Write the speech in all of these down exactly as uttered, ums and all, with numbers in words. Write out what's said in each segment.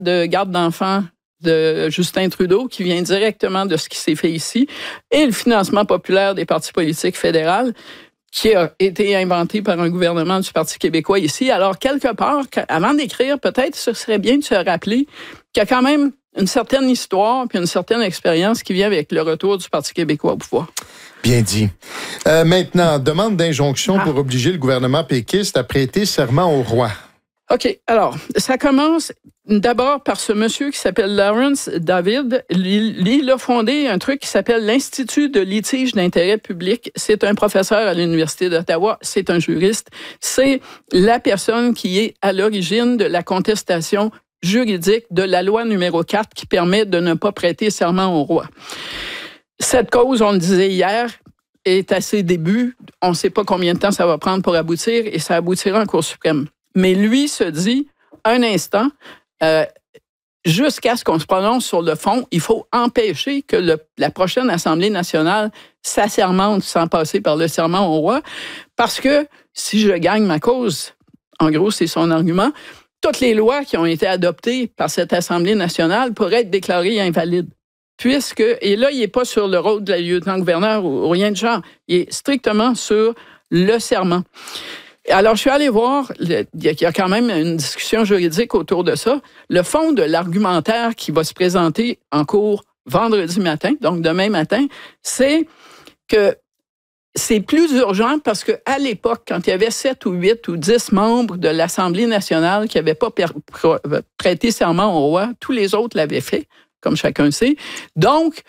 de garde d'enfants de Justin Trudeau, qui vient directement de ce qui s'est fait ici, et le financement populaire des partis politiques fédéraux, qui a été inventé par un gouvernement du Parti québécois ici. Alors, quelque part, avant d'écrire, peut-être ce serait bien de se rappeler qu'il y a quand même une certaine histoire puis une certaine expérience qui vient avec le retour du Parti québécois au pouvoir. Bien dit. Euh, maintenant, demande d'injonction ah. pour obliger le gouvernement péquiste à prêter serment au roi. OK. Alors, ça commence d'abord par ce monsieur qui s'appelle Lawrence David. Il, il a fondé un truc qui s'appelle l'Institut de litige d'intérêt public. C'est un professeur à l'Université d'Ottawa. C'est un juriste. C'est la personne qui est à l'origine de la contestation juridique de la loi numéro quatre qui permet de ne pas prêter serment au roi. Cette cause, on le disait hier, est à ses débuts. On ne sait pas combien de temps ça va prendre pour aboutir et ça aboutira en Cour suprême. Mais lui se dit, un instant, euh, jusqu'à ce qu'on se prononce sur le fond, il faut empêcher que le, la prochaine Assemblée nationale s'assermente sans passer par le serment au roi, parce que si je gagne ma cause, en gros, c'est son argument, toutes les lois qui ont été adoptées par cette Assemblée nationale pourraient être déclarées invalides. Puisque, et là, il n'est pas sur le rôle de la lieutenant-gouverneur ou, ou rien de genre, il est strictement sur le serment. Alors, je suis allé voir, il y a quand même une discussion juridique autour de ça. Le fond de l'argumentaire qui va se présenter en cours vendredi matin, donc demain matin, c'est que c'est plus urgent parce qu'à l'époque, quand il y avait sept ou huit ou dix membres de l'Assemblée nationale qui n'avaient pas prêté serment au roi, tous les autres l'avaient fait, comme chacun sait. Donc,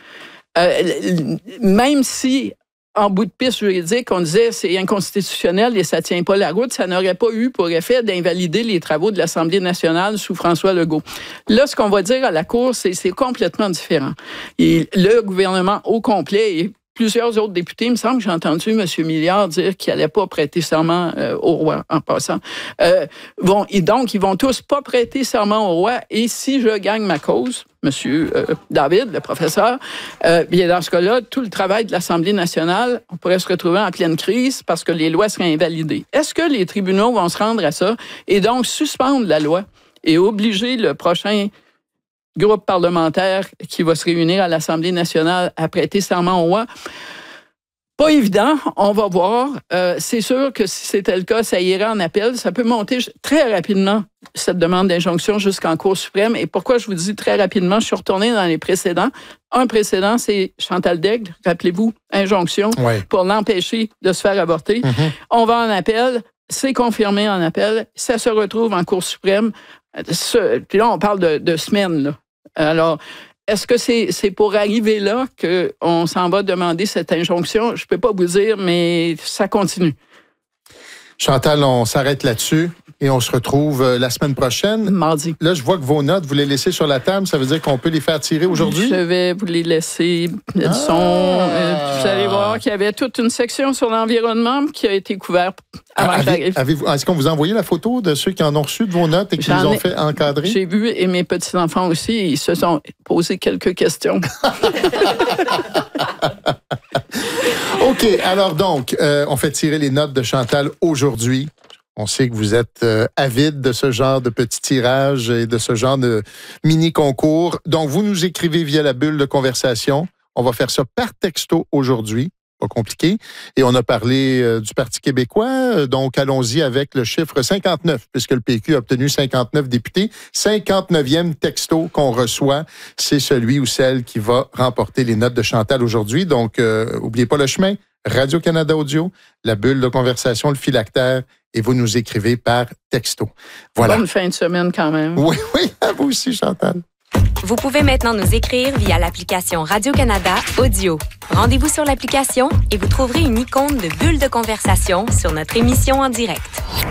euh, même si en bout de piste juridique, on disait c'est inconstitutionnel et ça ne tient pas la route, ça n'aurait pas eu pour effet d'invalider les travaux de l'Assemblée nationale sous François Legault. Là, ce qu'on va dire à la Cour, c'est c'est complètement différent. Et le gouvernement au complet et plusieurs autres députés, il me semble que j'ai entendu M. Milliard dire qu'il n'allait pas prêter serment euh, au roi, en passant. Euh, vont, et donc, ils vont tous pas prêter serment au roi. Et si je gagne ma cause, M. Euh, David, le professeur, euh, bien dans ce cas-là, tout le travail de l'Assemblée nationale, on pourrait se retrouver en pleine crise parce que les lois seraient invalidées. Est-ce que les tribunaux vont se rendre à ça et donc suspendre la loi et obliger le prochain groupe parlementaire qui va se réunir à l'Assemblée nationale à prêter serment au roi? Pas évident, on va voir. Euh, c'est sûr que si c'était le cas, ça irait en appel. Ça peut monter très rapidement, cette demande d'injonction, jusqu'en Cour suprême. Et pourquoi je vous dis très rapidement? Je suis retournée dans les précédents. Un précédent, c'est Chantal Daigle, rappelez-vous, injonction ouais. pour l'empêcher de se faire avorter. Mm-hmm. On va en appel, c'est confirmé en appel, ça se retrouve en Cour suprême. Ce, puis là, on parle de, de semaines, là. Alors, est-ce que c'est, c'est pour arriver là qu'on s'en va demander cette injonction? Je ne peux pas vous dire, mais ça continue. Chantal, on s'arrête là-dessus et on se retrouve la semaine prochaine. Mardi. Là, je vois que vos notes, vous les laissez sur la table. Ça veut dire qu'on peut les faire tirer aujourd'hui? Je vais vous les laisser. Elles ah. sont, euh, vous allez voir qu'il y avait toute une section sur l'environnement qui a été couverte avant que j'arrive. Avez-vous, est-ce qu'on vous a envoyé la photo de ceux qui en ont reçu de vos notes et qui les ont fait encadrer? J'ai vu, et mes petits-enfants aussi, ils se sont posé quelques questions. OK, alors donc, euh, on fait tirer les notes de Chantal aujourd'hui. On sait que vous êtes euh, avide de ce genre de petits tirages et de ce genre de mini-concours. Donc, vous nous écrivez via la bulle de conversation. On va faire ça par texto aujourd'hui. Pas compliqué. Et on a parlé euh, du Parti québécois. Donc, allons-y avec le chiffre cinquante-neuf, puisque le P Q a obtenu cinquante-neuf députés. cinquante-neuvième texto qu'on reçoit, c'est celui ou celle qui va remporter les notes de Chantal aujourd'hui. Donc, euh, n'oubliez pas le chemin. Radio-Canada Audio, la bulle de conversation, le phylactère, et vous nous écrivez par texto. Voilà. Bonne fin de semaine quand même. Oui, oui, à vous aussi, Chantal. Vous pouvez maintenant nous écrire via l'application Radio-Canada Audio. Rendez-vous sur l'application et vous trouverez une icône de bulle de conversation sur notre émission en direct.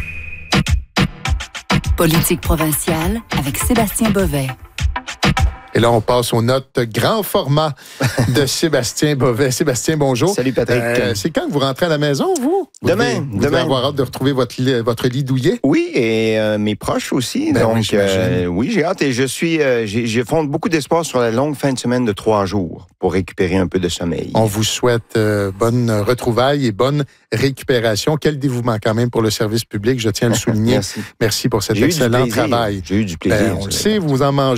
Politique provinciale avec Sébastien Bovet. Et là, on passe aux notes grand format de Sébastien Bovet. Sébastien, bonjour. Salut, Patrick. Euh, c'est quand que vous rentrez à la maison, vous? vous demain. Devez, vous demain. devez avoir hâte de retrouver votre lit, votre lit douillet? Oui, et euh, mes proches aussi. Ben donc, oui, euh, oui, j'ai hâte et je suis, euh, j'ai, je fonde beaucoup d'espoir sur la longue fin de semaine de trois jours pour récupérer un peu de sommeil. On vous souhaite euh, bonne retrouvaille et bonne récupération. Quel dévouement quand même pour le service public, je tiens à le souligner. Merci. Merci pour cet j'ai excellent eu du plaisir. travail. J'ai eu du plaisir. Ben, on le sait, vous en mangez.